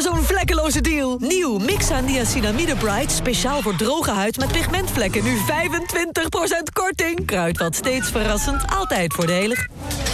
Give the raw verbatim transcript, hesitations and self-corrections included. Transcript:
zo'n vlekkeloze deal. Nieuw Mixa Niacinamide Bright, speciaal voor droge huid met pigmentvlekken. Nu vijfentwintig procent korting. Kruidvat steeds verrassend, altijd voordelig.